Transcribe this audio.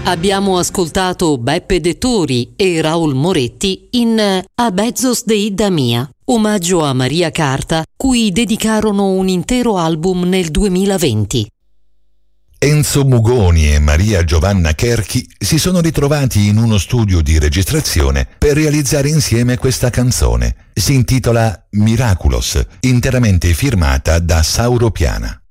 Abbiamo ascoltato Beppe Dettori e Raul Moretti in A Bezzos de Idda Mia, omaggio a Maria Carta, cui dedicarono un intero album nel 2020. Enzo Mugoni e Maria Giovanna Cherchi si sono ritrovati in uno studio di registrazione per realizzare insieme questa canzone. Si intitola Miraculos, interamente firmata da Sauro Piana.